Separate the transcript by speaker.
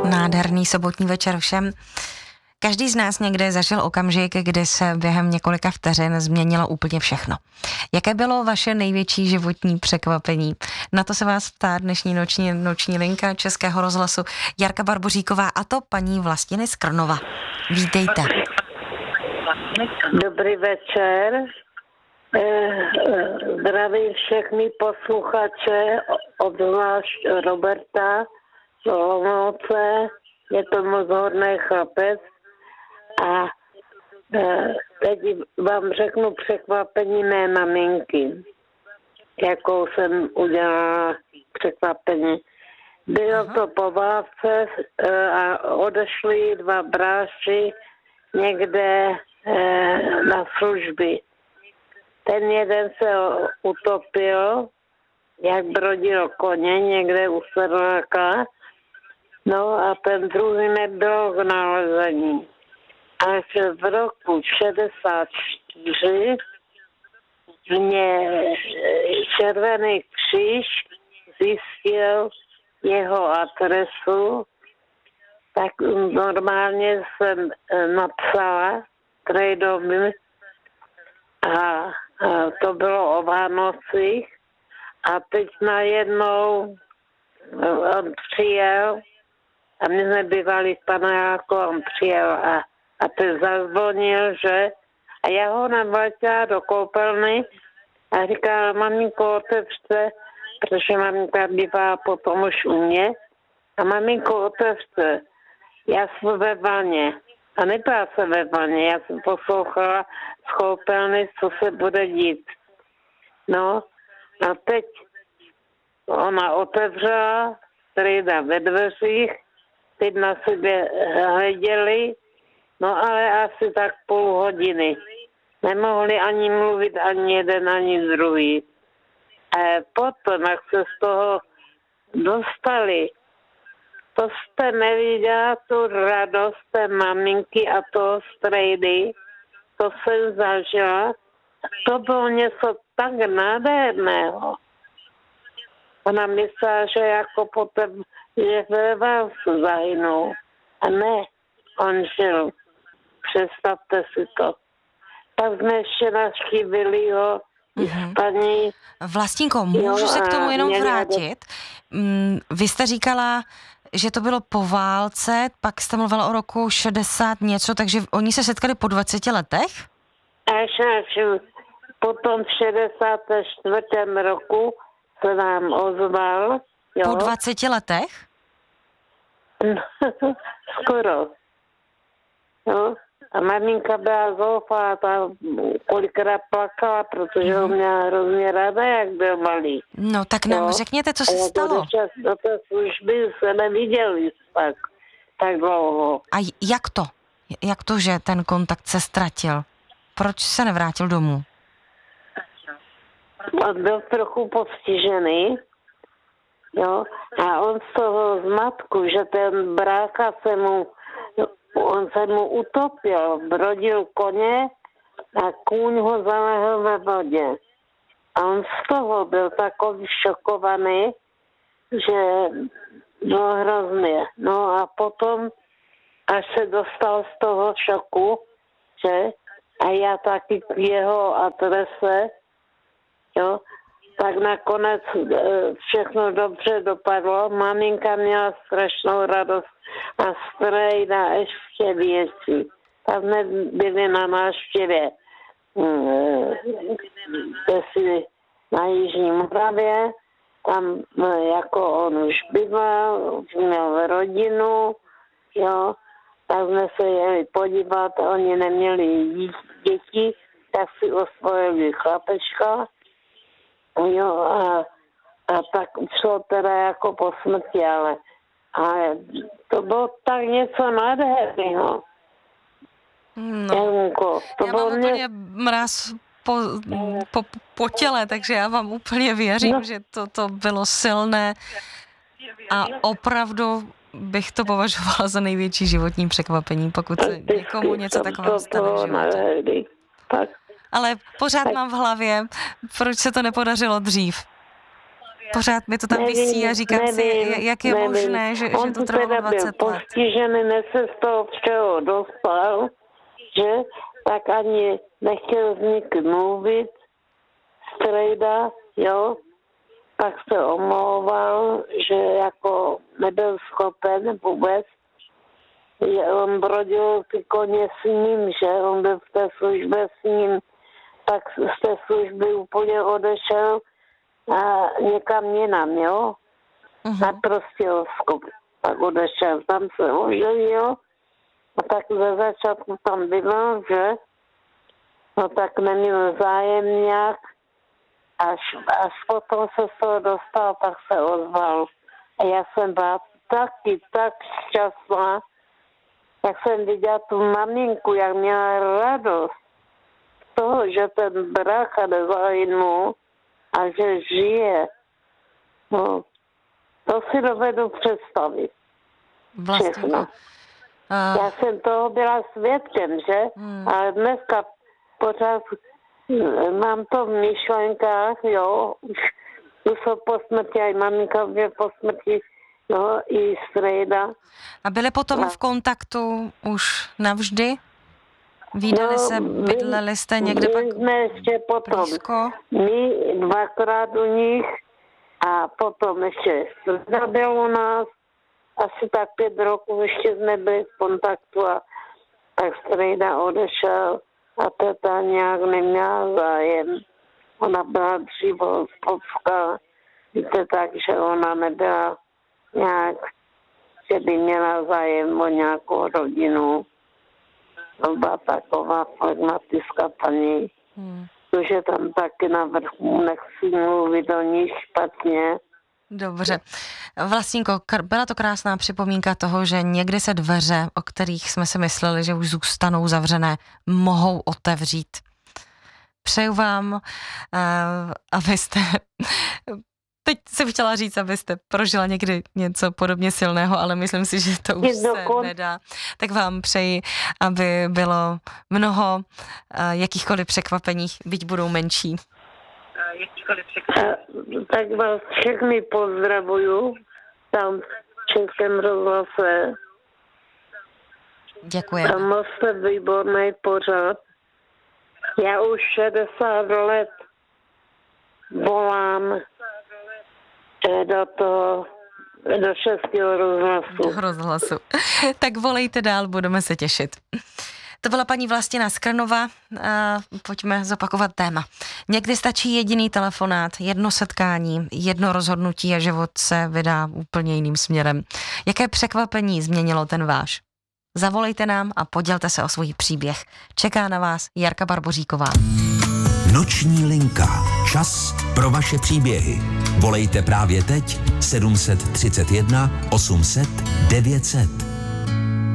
Speaker 1: Nádherný sobotní večer všem. Každý z nás někde zažil okamžik, kdy se během několika vteřin změnilo úplně všechno. Jaké bylo vaše největší životní překvapení? Na to se vás ptá dnešní noční linka Českého rozhlasu Jarka Barboříková, a to paní Vlastiny z Krnova. Vítejte.
Speaker 2: Dobrý večer. Zdravím všechny posluchače, obzvlášť Roberta z Olomouce. Je to moc hodný chlapec. A teď vám řeknu překvapení mé maminky, jakou jsem udělala překvapení. Bylo to po válce a odešli dva bráši někde na služby. Ten jeden se utopil, jak brodil koně někde u Sedláka, no a ten druhý nebyl k nalezení. Až v roku 64 mě Červený kříž zjistil jeho adresu, tak normálně jsem napsala trejdomy a to bylo o Vánocích a teď najednou on přijel a my jsme bývali v paneláku, on přijel a ten zazvonil, že a já ho navlétila do koupelny a říkala, maminko, otevřte, protože maminka bývá potom už u mě a maminko, otevřte, já jsem ve vaně. A nebyla jsem ve vaně, já jsem poslouchala z koupelny, co se bude dít. No a teď ona otevřela, strejda ve dveřích, teď na sebe hleděli, no ale asi tak půl hodiny. Nemohli ani mluvit ani jeden, ani druhý. A potom, jak se z toho dostali, to jste neviděla tu radost té maminky a toho strejdy, to jsem zažila. To bylo něco tak nádherného. Ona myslela, že jako potom, že ve válce zahynul. A ne, on žil. Představte si to. Pak jsme ještě navštívili ho s paní.
Speaker 1: Vlastínko, můžu se k tomu jenom vrátit? Vy jste říkala, že to bylo po válce, pak jste mluvila o roku 60 něco, takže oni se setkali po 20 letech?
Speaker 2: Až potom v 64. roku se nám ozval. Jo.
Speaker 1: Po 20 letech?
Speaker 2: Skoro. No. A maminka byla zoufalá, ta kolikrát plakala, protože ho měla hrozně ráda, jak byl malý.
Speaker 1: No tak nám řekněte, co se stalo.
Speaker 2: Do té služby se neviděli tak dlouho.
Speaker 1: A jak to? Jak to, že ten kontakt se ztratil? Proč se nevrátil domů?
Speaker 2: On byl trochu postižený, jo, a on z toho zmatku, že ten brácha on se mu utopil, brodil koně a kůň ho zalehl ve vodě. A on z toho byl takový šokovaný, že bylo hrozně. No a potom, až se dostal z toho šoku, že a já taky k jeho adrese, jo, tak nakonec všechno dobře dopadlo. Maminka měla strašnou radost a strejda ještě věcí. Tam jsme byli na návštěvě na Jižní Moravě. Tam jako on už bydlel, už měl rodinu, jo. Tak jsme se jeli podívat, oni neměli děti, tak si osvojili chlapečka. Jo, a tak šlo teda jako po smrti, ale to bylo tak něco nádherného.
Speaker 1: No, já mám úplně mráz po těle, takže já vám úplně věřím, že to bylo silné a opravdu bych to považovala za největší životní překvapení, pokud se někomu něco takového stane v životě. Ale pořád mám v hlavě, proč se to nepodařilo dřív. Pořád mi to tam visí a říkám si, jak je možné, že to trvalo 20 let.
Speaker 2: On postižený, než se z toho všeho dostal, že tak ani nechtěl s nikým mluvit, strejda, jo, tak se omlouval, že jako nebyl schopen vůbec. On brodil ty koně s ním, že on byl v té službě s ním, tak z té služby úplně odešel a někam jinam, jo. A prostě tak odešel, tam se oženil a tak ze začátku tam bylo, že no tak neměl zájem nějak, až potom se z toho dostal, tak se ozval. A já jsem byla taky tak šťastná, jak jsem viděla tu maminku, jak měla radost z toho, že ten brácha nezahynul a že žije. No, to si dovedu představit. Všechno. Já jsem toho byla svědkem, že? A dneska pořád mám to v myšlenkách, jo, už jsou po smrti, a maminka je po smrti, jo, i strejda.
Speaker 1: A byli potom v kontaktu už navždy? Vídali se, bydleli jste někde pak
Speaker 2: jsme ještě potom.
Speaker 1: Blízko?
Speaker 2: My dvakrát u nich a potom ještě strejda byl u nás. Asi tak 5 roků ještě jsme byli v kontaktu a tak strejda odešel a teta nějak neměla zájem. Ona byla dřívospodská, víte, tak, že ona nebyla nějak, že by měla zájem o nějakou rodinu. To byla taková pragmatická paní, protože tam taky na vrchu nechci mluvit o ní špatně.
Speaker 1: Dobře. Vlastínko, byla to krásná připomínka toho, že někdy se dveře, o kterých jsme si mysleli, že už zůstanou zavřené, mohou otevřít. Přeju vám, abyste... Teď jsem chtěla říct, abyste prožila někdy něco podobně silného, ale myslím si, že to už se nedá. Tak vám přeji, aby bylo mnoho jakýchkoliv překvapení, byť budou menší.
Speaker 2: Tak vás všechny pozdravuju tam v Českém rozhlase.
Speaker 1: Děkujeme.
Speaker 2: A moc jste výborný pořad. Já už 60 let volám do Českého
Speaker 1: rozhlasu. Tak volejte dál, budeme se těšit. To byla paní Vlastina Skrnová. Pojďme zopakovat téma. Někdy stačí jediný telefonát, jedno setkání, jedno rozhodnutí a život se vydá úplně jiným směrem. Jaké překvapení změnilo ten váš? Zavolejte nám a podělte se o svůj příběh. Čeká na vás Jarka Barboříková.
Speaker 3: Noční linka. Čas pro vaše příběhy. Volejte právě teď 731 800 900.